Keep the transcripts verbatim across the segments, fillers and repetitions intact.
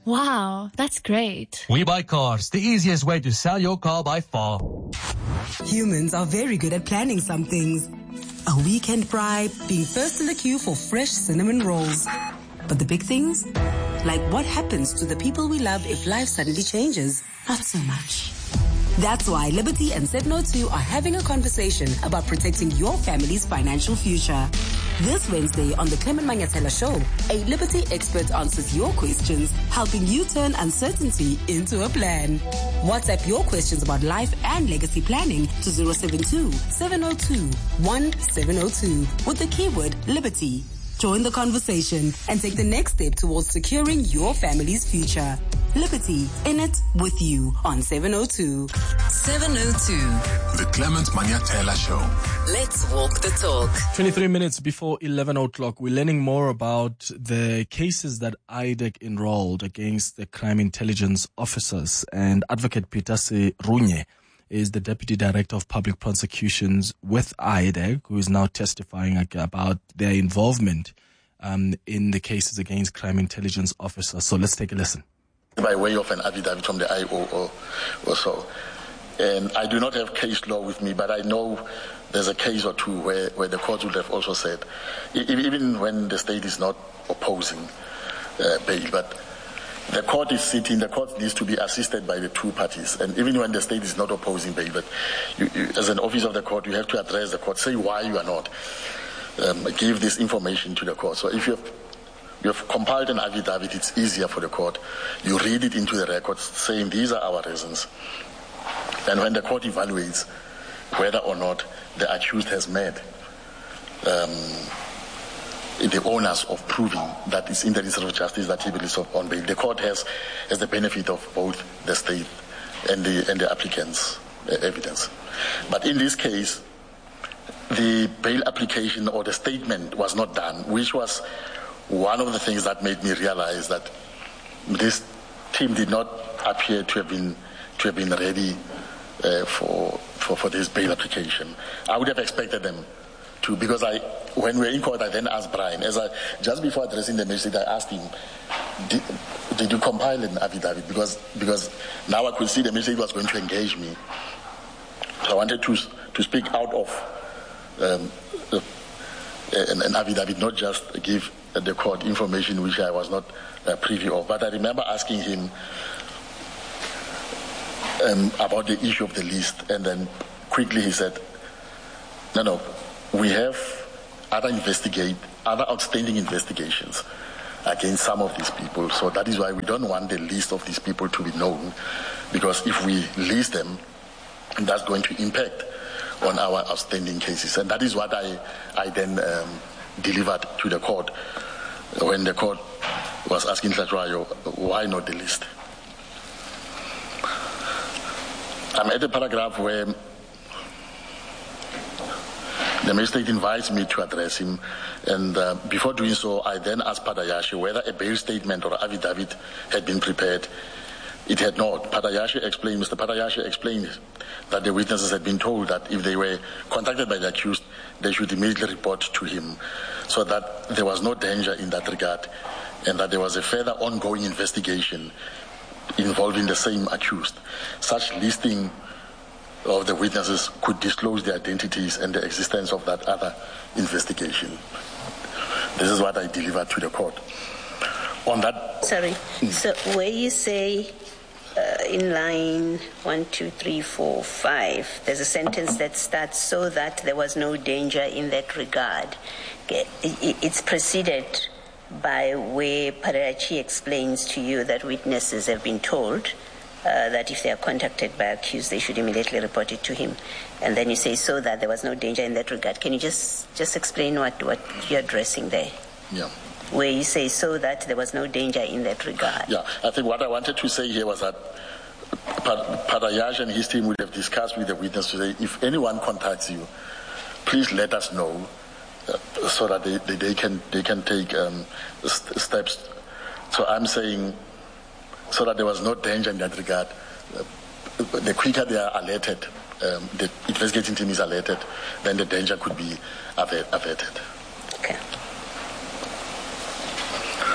Wow, that's great. We Buy Cars, the easiest way to sell your car by far. Humans are very good at planning some things. A weekend fry, being first in the queue for fresh cinnamon rolls. But the big things? Like what happens to the people we love if life suddenly changes? Not so much. That's why Liberty and seven oh two are having a conversation about protecting your family's financial future. This Wednesday on the Clement Manyathela Show, a Liberty expert answers your questions, helping you turn uncertainty into a plan. WhatsApp your questions about life and legacy planning to zero seven two, seven oh two, one seven oh two with the keyword Liberty. Join the conversation and take the next step towards securing your family's future. Liberty, in it with you on seven oh two. seven oh two. The Clement Manyathela Show. Let's walk the talk. twenty-three minutes before eleven o'clock, we're learning more about the cases that I D E C enrolled against the crime intelligence officers. And Advocate Peter Serunye is the Deputy Director of Public Prosecutions with I D E C, who is now testifying about their involvement um, in the cases against crime intelligence officers. So let's take a listen. By way of an affidavit from the I O O or so. And I do not have case law with me, but I know there's a case or two where, where the court would have also said, even when the state is not opposing uh, bail, but the court is sitting, the court needs to be assisted by the two parties. And even when the state is not opposing bail, but you, you, as an officer of the court, you have to address the court, say why you are not, um, give this information to the court. So if you have You have compiled an affidavit, it's easier for the court. You read it into the records saying these are our reasons. And when the court evaluates whether or not the accused has met um, the onus of proving that it's in the interest of justice that he will be on bail, the court has, has the benefit of both the state and the, and the applicant's uh, evidence. But in this case, the bail application or the statement was not done, which was one of the things that made me realize that this team did not appear to have been to have been ready uh, for, for for this bail application. I would have expected them to, because I, when we were in court, I then asked Brian, as I just before addressing the magistrate, I asked him, did, did you compile an affidavit? Because because now I could see the magistrate was going to engage me, so I wanted to to speak out of um, an, an affidavit, not just give the court information which I was not uh, privy of. But I remember asking him um, about the issue of the list, and then quickly he said, no, no, we have other investigate, other outstanding investigations against some of these people. So that is why we don't want the list of these people to be known, because if we list them, that's going to impact on our outstanding cases. And that is what I, I then um, delivered to the court when the court was asking Tlatrayo, why not the list? I'm at the paragraph where the magistrate invites me to address him, and uh, before doing so, I then asked Padayashi whether a bail statement or affidavit had been prepared. It had not. Padayashi explained, Mister Padayashi explained that the witnesses had been told that if they were contacted by the accused, they should immediately report to him, so that there was no danger in that regard, and that there was a further ongoing investigation involving the same accused. Such listing of the witnesses could disclose the identities and the existence of that other investigation. This is what I delivered to the court. On that... Sorry, mm. so where you say uh, in line one, two, three, four, five, there's a sentence that starts so that there was no danger in that regard. It's preceded by where Padayashi explains to you that witnesses have been told uh, that if they are contacted by accused, they should immediately report it to him. And then you say so that there was no danger in that regard. Can you just, just explain what, what you're addressing there? Yeah. Where you say so that there was no danger in that regard. Yeah, I think what I wanted to say here was that Padayashi and his team would have discussed with the witness to say, if anyone contacts you, please let us know uh, so that they, they, they can they can take um, st- steps. So I'm saying, so that there was no danger in that regard. Uh, the quicker they are alerted, um, the investigating team is alerted, then the danger could be averted. Okay.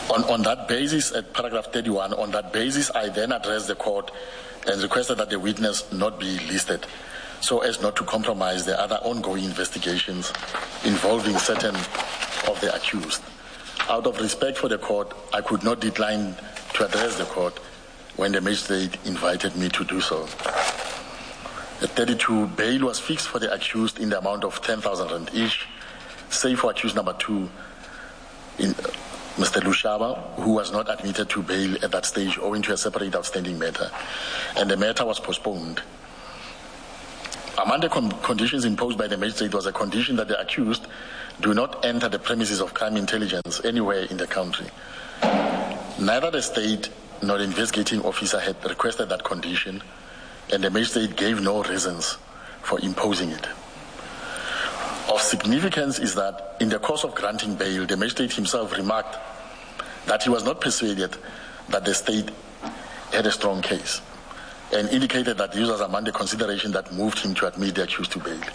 On, on that basis, at paragraph thirty-one, on that basis, I then addressed the court and requested that the witness not be listed so as not to compromise the other ongoing investigations involving certain of the accused. Out of respect for the court, I could not decline to address the court when the magistrate invited me to do so. At thirty-two, bail was fixed for the accused in the amount of ten thousand rand each, save for accused number two, in, uh, Mister Lushaba, who was not admitted to bail at that stage owing to a separate outstanding matter, and the matter was postponed. Among the con- conditions imposed by the magistrate was a condition that the accused do not enter the premises of crime intelligence anywhere in the country. Neither the state nor the investigating officer had requested that condition, and the magistrate gave no reasons for imposing it. Of significance is that in the course of granting bail, the magistrate himself remarked that he was not persuaded that the state had a strong case, and indicated that this was among the consideration that moved him to admit the accused to bail.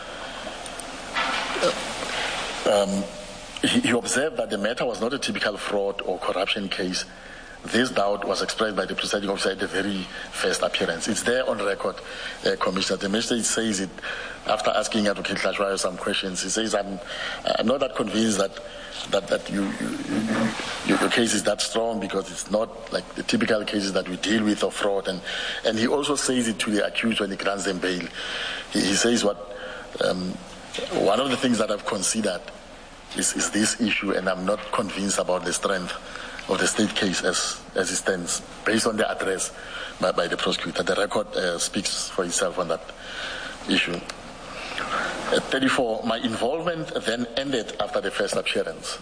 Um, he, he observed that the matter was not a typical fraud or corruption case. This doubt was expressed by the presiding officer at the very first appearance. It's there on record, uh, Commissioner. The magistrate says it after asking Advocate Hlajwayo some questions. He says, I'm, I'm not that convinced that that, that you, you, you, your case is that strong because it's not like the typical cases that we deal with of fraud. And, and he also says it to the accused when he grants them bail. He, he says what um, one of the things that I've considered is, is this issue, and I'm not convinced about the strength of the state case as, as it stands, based on the address by, by the prosecutor. The record uh, speaks for itself on that issue. At thirty-four, my involvement then ended after the first appearance.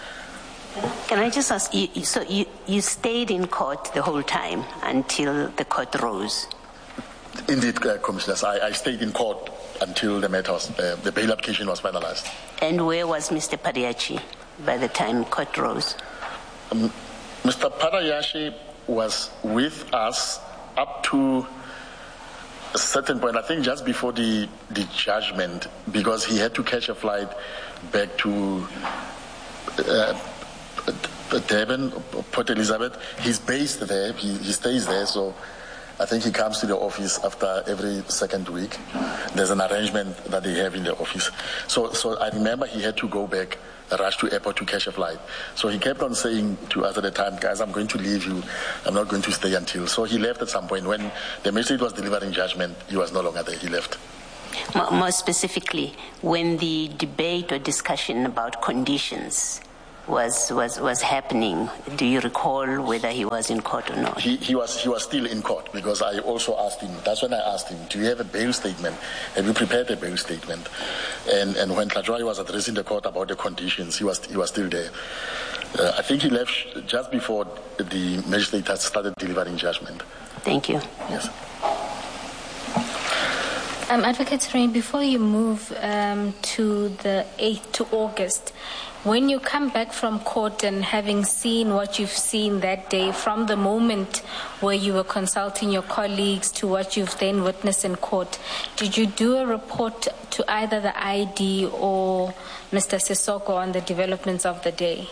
Can I just ask you, so you, you stayed in court the whole time until the court rose? Indeed, uh, Commissioners, I, I stayed in court until the matter was, uh, the bail application was finalized. And where was Mister Pariachi by the time court rose? Um, Mister Pariachi was with us up to a certain point, I think just before the, the judgment, because he had to catch a flight back to uh, Durban, Port Elizabeth. He's based there, he, he stays there, so I think he comes to the office after every second week. There's an arrangement that they have in the office. So, so I remember he had to go back, rush to airport to catch a flight. So he kept on saying to us at the time, guys, I'm going to leave you. I'm not going to stay until. So he left at some point. When the magistrate was delivering judgment, he was no longer there. He left. More specifically, when the debate or discussion about conditions was was was happening, do you recall whether he was in court or not? He, he was he was still in court, because I also asked him, that's when I asked him, do you have a bail statement? Have you prepared a bail statement? And and when Hlajwayo was addressing the court about the conditions, he was he was still there. Uh, I think he left just before the magistrate had started delivering judgment. Thank you. Yes. Um, Advocate Serene, before you move um, to the eighth to August, when you come back from court and having seen what you've seen that day, from the moment where you were consulting your colleagues to what you've then witnessed in court, did you do a report to either the I D or Mister Sissoko on the developments of the day?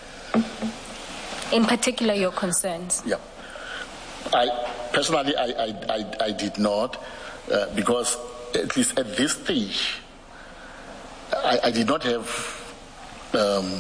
In particular, your concerns? Yeah. I personally, I, I, I, I did not, uh, because at least at this stage, I, I did not have Um,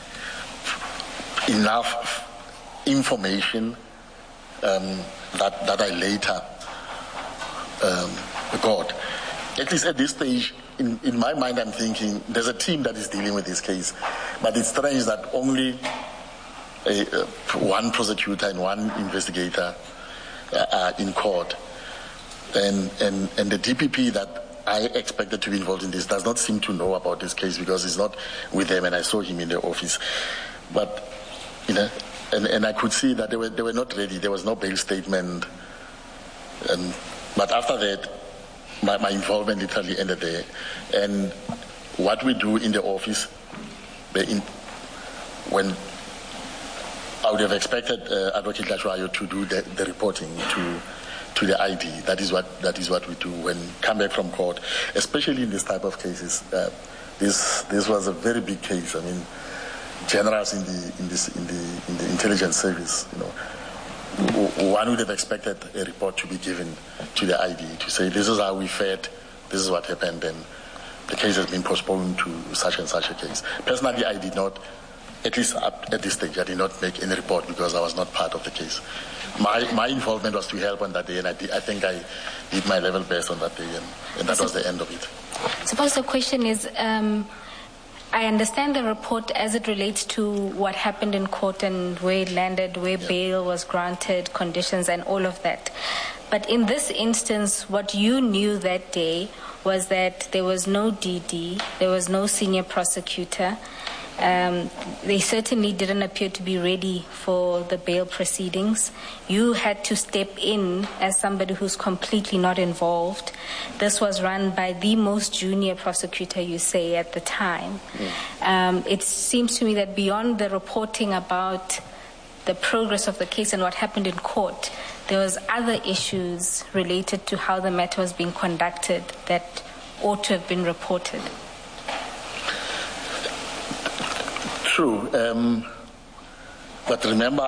enough information um, that that I later um, got. At least at this stage, in, in my mind, I'm thinking there's a team that is dealing with this case, but it's strange that only a, uh, one prosecutor and one investigator uh, are in court, and and and the D P P that I expected to be involved in this does not seem to know about this case, because he's not with them, and I saw him in the office. But, you know, and, and I could see that they were they were not ready. There was no bail statement. And, but after that, my, my involvement literally ended there. And what we do in the office, the in, when I would have expected uh, Advocate Hlajwayo to do the, the reporting to to the I D. That is what that is what we do when we come back from court, especially in this type of cases. Uh, this this was a very big case. I mean, generals in the in this in the in the intelligence service, you know, one would have expected a report to be given to the I D to say this is how we fared, this is what happened, and the case has been postponed to such and such a case. Personally, I did not, at least up at this stage, I did not make any report because I was not part of the case. My my involvement was to help on that day, and I, did, I think I did my level best on that day, and, and that was the end of it. Suppose the question is, um, I understand the report as it relates to what happened in court and where it landed, where yeah. bail was granted, conditions and all of that. But in this instance, what you knew that day was that there was no D D, there was no senior prosecutor. Um, they certainly didn't appear to be ready for the bail proceedings. You had to step in as somebody who's completely not involved. This was run by the most junior prosecutor, you say, at the time. Mm. Um, it seems to me that beyond the reporting about the progress of the case and what happened in court, there was other issues related to how the matter was being conducted that ought to have been reported. True, um, but remember,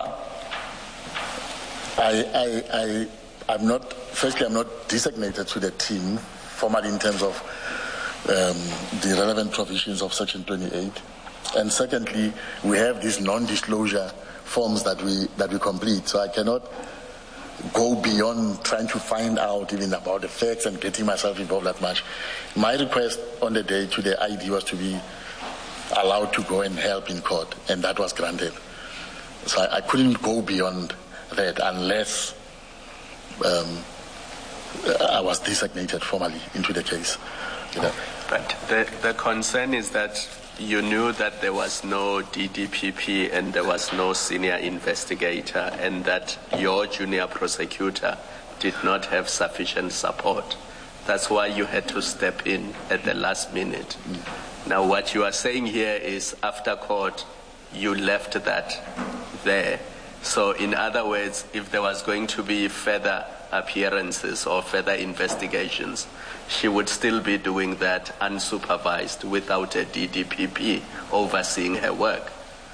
I, I, I, I'm not. Firstly, I'm not designated to the team formally in terms of um, the relevant provisions of Section twenty-eight, and secondly, we have these non-disclosure forms that we that we complete. So I cannot go beyond trying to find out even about the facts and getting myself involved that much. My request on the day to the I D was to be allowed to go and help in court, and that was granted. So I, I couldn't go beyond that unless um, I was designated formally into the case. You know. But the, the concern is that you knew that there was no D D P P and there was no senior investigator, and that your junior prosecutor did not have sufficient support. That's why you had to step in at the last minute. Mm. Now, what you are saying here is after court, you left that there. So, in other words, if there was going to be further appearances or further investigations, she would still be doing that unsupervised without a D D P P overseeing her work.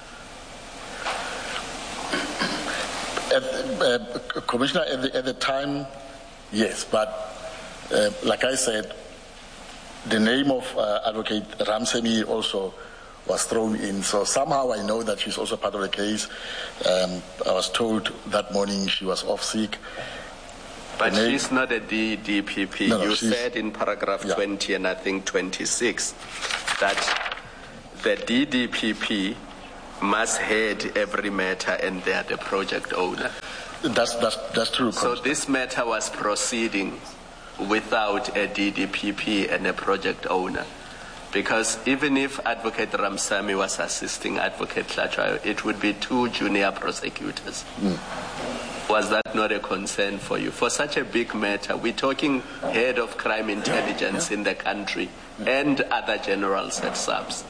At, uh, Commissioner, at the, at the time, yes, but uh, like I said, the name of uh, Advocate Ramsamy also was thrown in. So somehow I know that she's also part of the case. Um, I was told that morning she was off sick. But name, she's not a D D P P. No, no, you said in paragraph yeah. twenty and I think twenty-six that the D D P P must head every matter and they are the project owner. That's, that's, that's true. So this matter was proceeding without a D D P P and a project owner. Because even if Advocate Ramsamy was assisting Advocate Hlatswayo, it would be two junior prosecutors. Mm. Was that not a concern for you? For such a big matter, we're talking head of crime intelligence yeah. in the country and other generals at SAPS.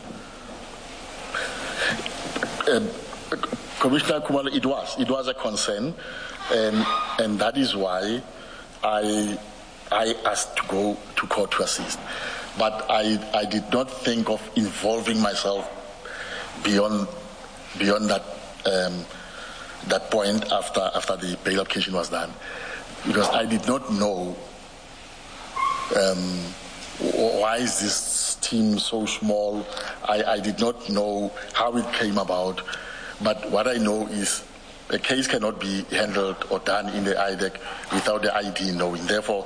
Uh, Commissioner Khumalo, it was. It was a concern, and, and that is why I... I asked to go to court to assist, but I, I did not think of involving myself beyond beyond that um, that point after after the bail application was done, because I did not know um, why is this team so small. I, I did not know how it came about, but what I know is a case cannot be handled or done in the I D E C without the I D knowing. Therefore,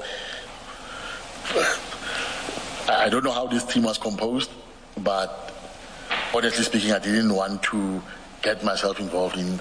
I don't know how this team was composed, but honestly speaking, I didn't want to get myself involved in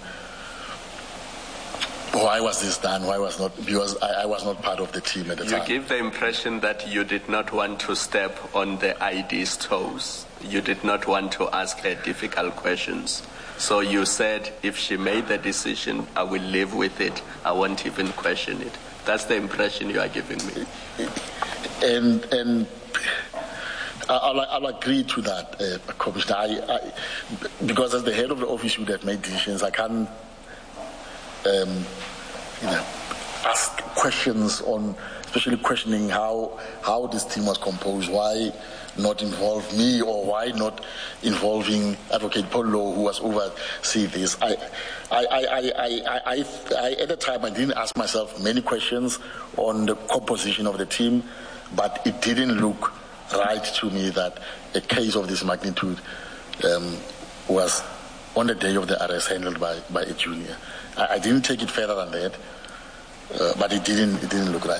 why was this done, why was not, because I, I was not part of the team at the you time. You give the impression that you did not want to step on the I D's toes. You did not want to ask her difficult questions. So you said, if she made the decision, I will live with it. I won't even question it. That's the impression you are giving me. And and I'll, I'll agree to that, uh, Commissioner. I, I, because as the head of the office, you would have made decisions. I can't, um, you know, asked questions on, especially questioning how how this team was composed, why not involve me, or why not involving Advocate Paul Low, who was overseeing this. I, I, I, I, I, I, I, at the time, I didn't ask myself many questions on the composition of the team, but it didn't look right to me that a case of this magnitude um, was on the day of the arrest handled by, by a junior. I, I didn't take it further than that, uh, but it didn't it didn't look right.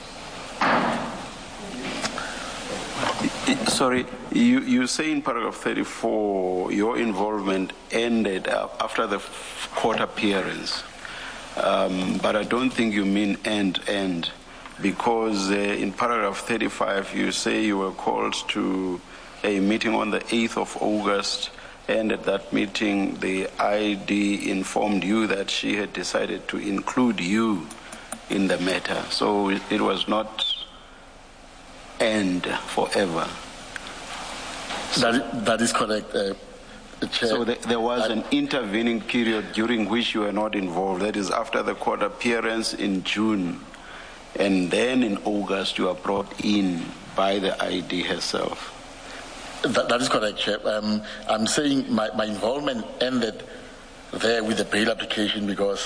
Sorry, you, you say in paragraph thirty-four your involvement ended after the court appearance, um, but I don't think you mean end end, because uh, in paragraph thirty-five you say you were called to a meeting on the eighth of August, and at that meeting the I D informed you that she had decided to include you in the matter. So it, it was not end forever. So, that, that is correct. Uh, Chair, so the, there was I, an intervening period during which you were not involved. That is after the court appearance in June, and then in August you are brought in by the I D herself. That, that is correct, Chair. Um, I'm saying my, my involvement ended there with the bail application because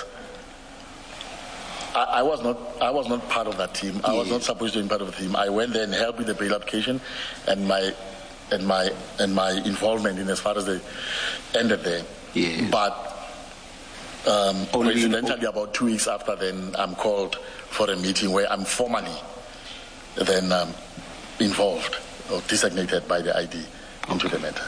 I, I was not I was not part of that team. I yes. was not supposed to be part of the team. I went there and helped with the bail application, and my and my and my involvement in as far as they ended there. Yes. But um, coincidentally, about two weeks after, then I'm called for a meeting where I'm formally then um, involved or designated by the I D into the matter.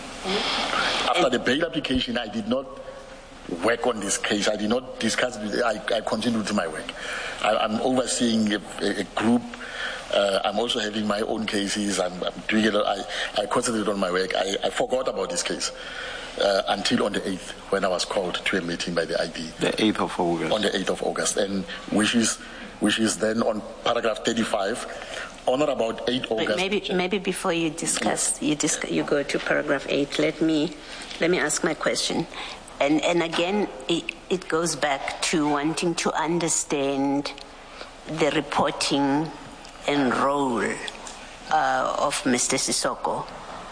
After the bail application, I did not work on this case. I did not discuss it. I, I continued my work. I, I'm overseeing a, a group. Uh, I'm also having my own cases. I'm, I'm doing it. I, I concentrated on my work. I, I forgot about this case uh, until on the eighth, when I was called to a meeting by the I D. The eighth of August. On the eighth of August, and which is which is then on paragraph thirty-five. On or about eight August. But maybe maybe before you discuss, you discuss, you go to paragraph eight. Let me let me ask my question, and and again it, it goes back to wanting to understand the reporting and role uh, of Mister Sissoko.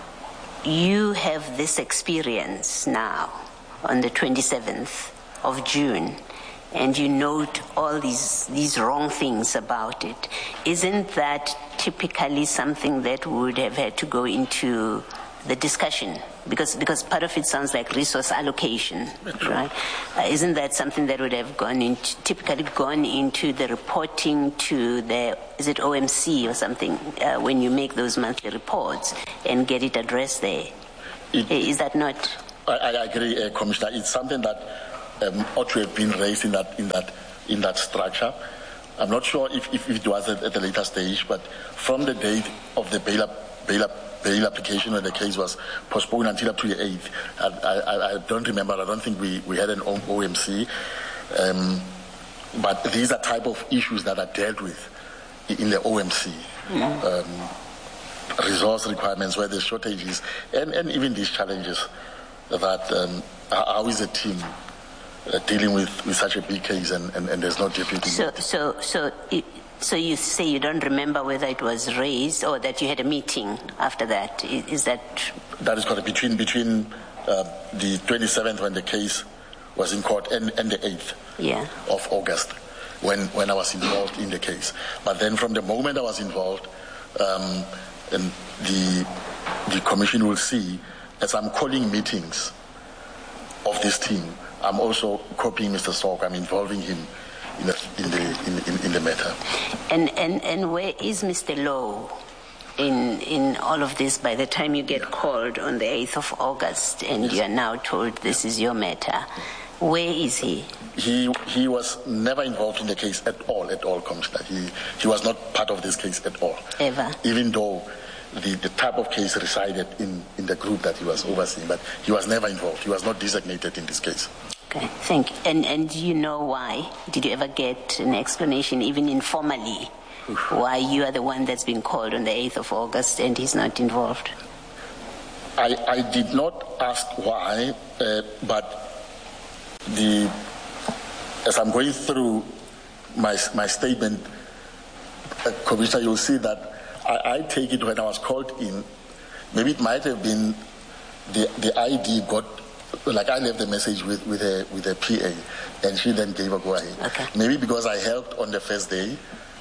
You have this experience now on the twenty-seventh of June, and you note all these these wrong things about it. Isn't that typically something that would have had to go into the discussion? Because because part of it sounds like resource allocation, right? Uh, isn't that something that would have gone into, typically gone into the reporting to the, is it O M C or something, uh, when you make those monthly reports and get it addressed there? It, is that not? I, I agree, uh, Commissioner. It's something that um, ought to have been raised in that in that in that structure. I'm not sure if, if it was at, at a later stage, but from the date of the bail up, bail up, bail application when the case was postponed until up to the eighth. I, I, I don't remember. I don't think we, we had an O M C. Um, but these are type of issues that are dealt with in the O M C. Mm-hmm. Um, resource requirements, where there's shortages, and, and even these challenges that um, how is a team uh, dealing with, with such a big case and, and, and there's no deputy. So, so, so it, So you say you don't remember whether it was raised or that you had a meeting after that. Is, is that... That is correct. Between, between uh, the twenty-seventh when the case was in court and, and the eighth yeah. of August when, when I was involved in the case. But then from the moment I was involved, um, and the, the commission will see, as I'm calling meetings of this team, I'm also copying Mister Salk. I'm involving him in the in the in, in, in the matter. And and and where is Mister Low in in all of this? By the time you get called on the eighth of August, and yes. you are now told this is your matter, where is he? He he was never involved in the case at all. At all, Commissioner. He he was not part of this case at all. Ever. Even though the, the type of case resided in, in the group that he was overseeing, but he was never involved. He was not designated in this case. Okay, thank you. And, and do you know why? Did you ever get an explanation, even informally, why you are the one that's been called on the eighth of August and he's not involved? I, I did not ask why, uh, but the as I'm going through my my statement, uh, Commissioner, you'll see that I, I take it when I was called in. Maybe it might have been the the I D got, like I left the message with with a with a P A, and she then gave a go ahead. Okay. Maybe because I helped on the first day.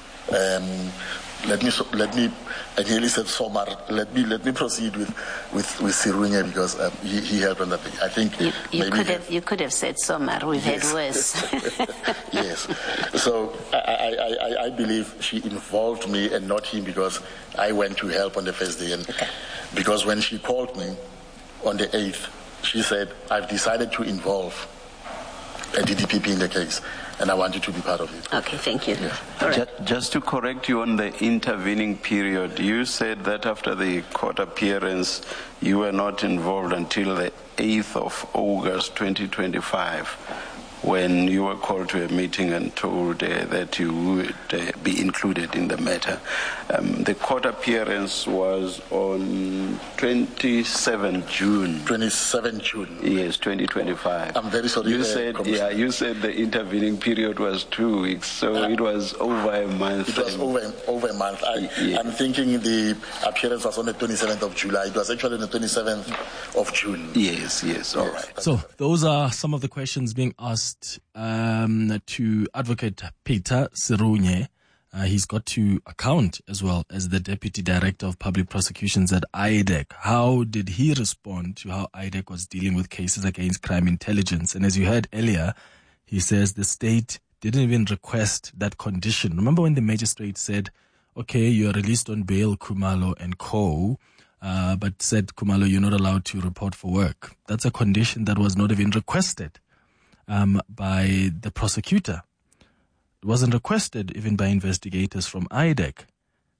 Um, let me let me. I nearly said Somar. Let me let me proceed with with with Sirunye because um, he, he helped on that day. I think you, you maybe could have you could have said Somar. We've yes. had worse. Yes. So I, I, I, I believe she involved me and not him because I went to help on the first day, and okay. because when she called me on the eighth, she said, "I've decided to involve a D D P P in the case, and I want you to be part of it." Okay, thank you. Yeah. All right. Just, just to correct you on the intervening period, you said that after the court appearance, you were not involved until the eighth of August twenty twenty-five, when you were called to a meeting and told uh, that you would uh, be included in the matter. Um, the court appearance was on twenty-seventh June. twenty-seventh June. Yes, twenty twenty-five. I'm very sorry. You uh, said, yeah, you said the intervening period was two weeks, so uh, it was over a month. It was over over a month. I, yeah. I'm thinking the appearance was on the twenty-seventh of July. It was actually on the twenty-seventh of June. Yes, yes, all right. So those are some of the questions being asked um, to Advocate Peter Sirunye. Uh, he's got to account as well as the Deputy Director of Public Prosecutions at I D E C. How did he respond to how I D E C was dealing with cases against crime intelligence? And as you heard earlier, he says the state didn't even request that condition. Remember when the magistrate said, okay, you're released on bail, Khumalo and co., uh, but said, Khumalo, you're not allowed to report for work. That's a condition that was not even requested um, by the prosecutor. It wasn't requested even by investigators from I D E C.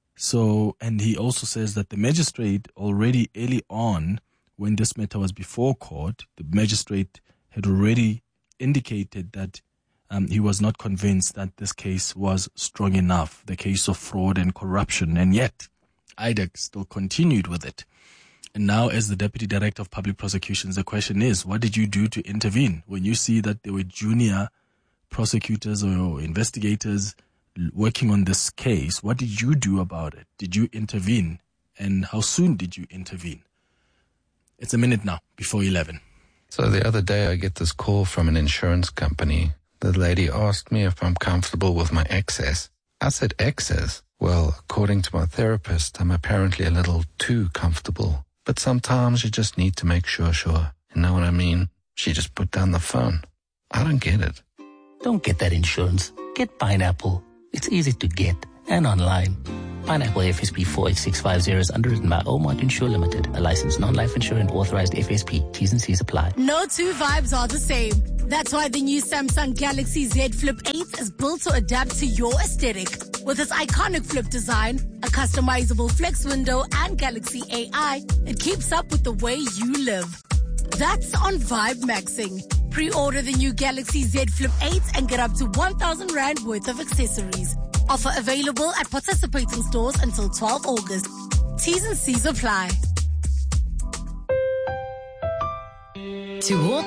So, and he also says that the magistrate already early on, when this matter was before court, the magistrate had already indicated that um, he was not convinced that this case was strong enough, the case of fraud and corruption, and yet I D E C still continued with it. And now, as the Deputy Director of Public Prosecutions, the question is, what did you do to intervene when you see that there were junior prosecutors or investigators working on this case? What did you do about it? Did you intervene? And how soon did you intervene? It's a minute now before eleven. So the other day I get this call from an insurance company. The lady asked me if I'm comfortable with my excess. I said, excess? Well, according to my therapist, I'm apparently a little too comfortable. But sometimes you just need to make sure, sure. You know what I mean? She just put down the phone. I don't get it. Don't get that insurance. Get Pineapple. It's easy to get and online. Pineapple F S P four eight six five zero is underwritten by Omart Insure Limited, a licensed non-life insurer and authorized F S P. T's and C's apply. No two vibes are the same. That's why the new Samsung Galaxy Z Flip eight is built to adapt to your aesthetic. With its iconic flip design, a customizable flex window, and Galaxy A I, it keeps up with the way you live. That's on Vibe Maxing. Pre-order the new Galaxy Z Flip eight and get up to one thousand rand worth of accessories. Offer available at participating stores until twelfth of August. T's and C's apply. To walk